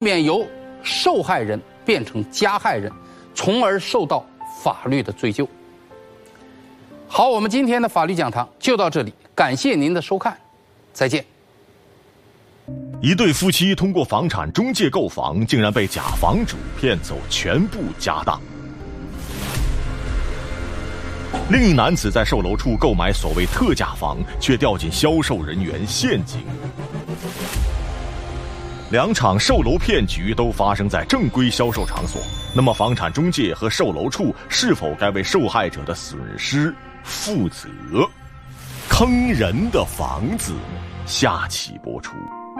免由受害人变成加害人，从而受到法律的追究。好，我们今天的法律讲堂就到这里，感谢您的收看，再见。 一对夫妻通过房产中介购房，竟然被假房主骗走全部家当。另一男子在售楼处购买所谓特价房，却掉进销售人员陷阱。两场售楼骗局都发生在正规销售场所，那么房产中介和售楼处是否该为受害者的损失负责？坑人的房子，下期播出。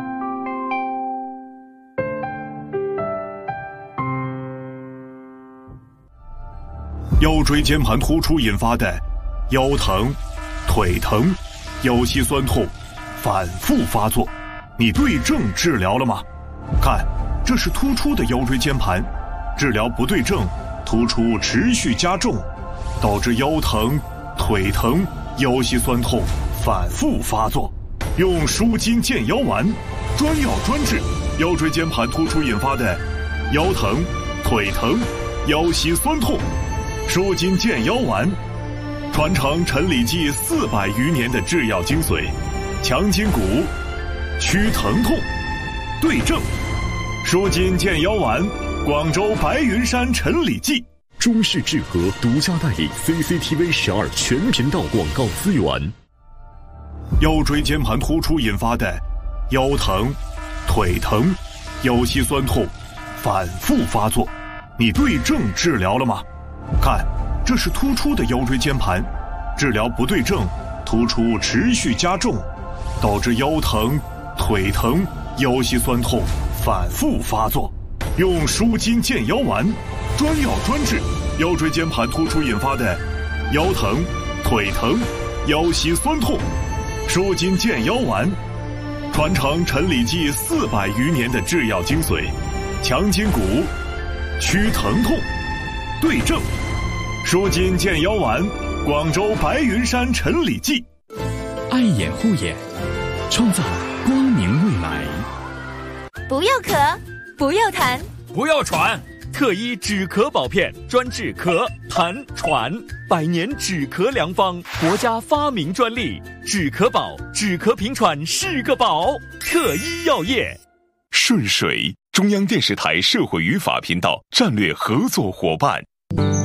腰椎间盘突出引发的腰疼、腿疼、腰膝酸痛反复发作，你对症治疗了吗？看，这是突出的腰椎间盘，治疗不对症，突出持续加重，导致腰疼、腿疼、腰膝酸痛反复发作。用舒筋健腰丸，专药专治腰椎间盘突出引发的腰疼、腿疼、腰膝酸痛。舒筋健腰丸，传承陈李济400余年的制药精髓，强筋骨，祛疼痛，对症。舒筋健腰丸，广州白云山陈李济。 中视智和独家代理 CCTV 12全频道广告资源。 腰椎间盘突出引发的腰疼、腿疼、腰膝酸痛反复发作，你对症治疗了吗？看，这是突出的腰椎间盘，治疗不对症，突出持续加重，导致腰疼、腿疼、腰膝酸痛反复发作。用舒筋健腰丸，专药专治腰椎间盘突出引发的腰疼、腿疼、腰膝酸痛。舒筋健腰丸，传承陈李济400余年的制药精髓，强筋骨，祛疼痛，对症。舒筋健腰丸，广州白云山陈李济。 爱眼护眼，创造光明未来。 不要咳，不要痰， 不要喘，特医止咳保片，专治咳、痰、喘，100年止咳良方，国家发明专利，止咳宝，止咳平喘是个宝。特医药业。 顺水，中央电视台社会与法频道战略合作伙伴。